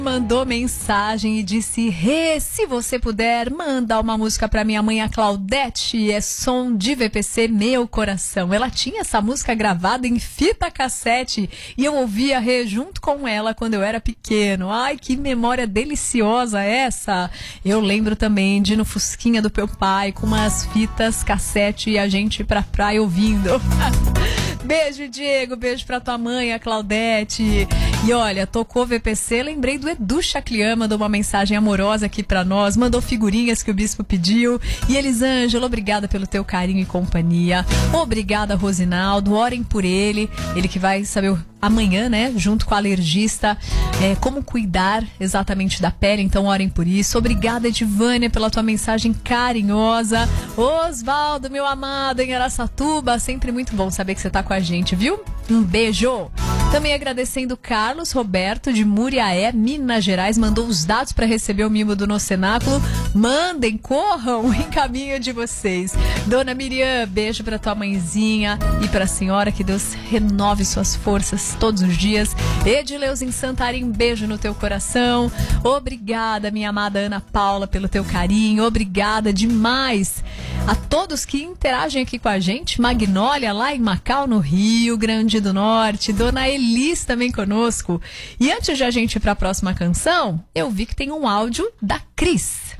Mandou mensagem e disse: Rê, se você puder, manda uma música pra minha mãe, a Claudete, é som de VPC Meu Coração. Ela tinha essa música gravada em fita cassete e eu ouvia Rê junto com ela quando eu era pequeno. Ai, que memória deliciosa essa! Eu lembro também de ir no Fusquinha do meu pai com umas fitas cassete e a gente ir pra praia ouvindo. Beijo, Diego, beijo pra tua mãe, a Claudete. E olha, tocou VPC, lembrei do Edu Chaclian, mandou uma mensagem amorosa aqui pra nós, mandou figurinhas que o bispo pediu. E Elisângela, obrigada pelo teu carinho e companhia. Obrigada, Rosinaldo, orem por ele que vai saber amanhã, né, junto com a alergista, como cuidar exatamente da pele, então orem por isso. Obrigada, Edivânia, pela tua mensagem carinhosa. Osvaldo, meu amado, em Araçatuba, sempre muito bom saber que você tá com a gente, viu? Um beijo! Também agradecendo Carlos Roberto de Muriaé, Minas Gerais, mandou os dados para receber o mimo do nosso cenáculo. Mandem, corram em caminho de vocês. Dona Miriam, beijo para tua mãezinha e para a senhora, que Deus renove suas forças todos os dias. Edileus em Santarém, beijo no teu coração. Obrigada, minha amada Ana Paula, pelo teu carinho. Obrigada demais a todos que interagem aqui com a gente. Magnólia, lá em Macau, no Rio Grande do Norte. Dona Elis também conosco. E antes de a gente ir para a próxima canção, eu vi que tem um áudio da Cris.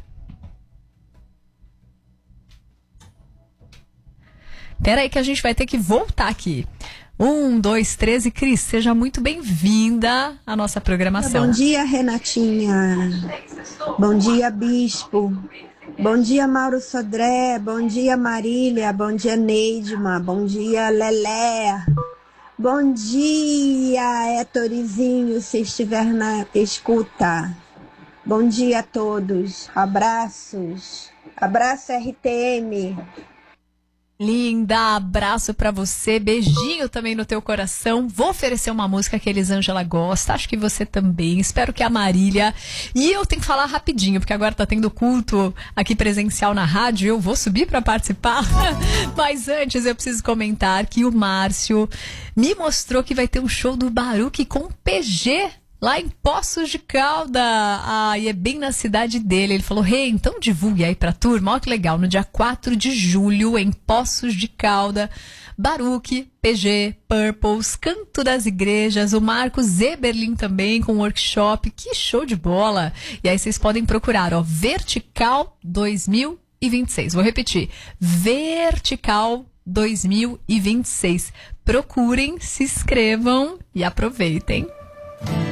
Pera aí que a gente vai ter que voltar aqui. 1, 2, 3 e Cris, seja muito bem-vinda à nossa programação. Bom dia, Renatinha. Bom dia, Bispo. Bom dia, Mauro Sodré. Bom dia, Marília. Bom dia, Neidma. Bom dia, Lelé. Bom dia, Torizinho, se estiver na escuta. Bom dia a todos. Abraços. Abraço, RTM. Linda, abraço pra você, beijinho também no teu coração. Vou oferecer uma música que a Elisângela gosta, acho que você também, espero que a Marília. E eu tenho que falar rapidinho, porque agora tá tendo culto aqui presencial na rádio, eu vou subir pra participar. Mas antes eu preciso comentar que o Márcio me mostrou que vai ter um show do Baruque com PG lá em Poços de Caldas. E é bem na cidade dele. Ele falou: Rê, então divulgue aí pra turma. Olha que legal, no dia 4 de julho, em Poços de Caldas, Baruque, PG, Purples, Canto das Igrejas, o Marcos Eberlin também com workshop. Que show de bola! E aí vocês podem procurar, ó, Vertical 2026. Vou repetir, Vertical 2026. Procurem, se inscrevam e aproveitem.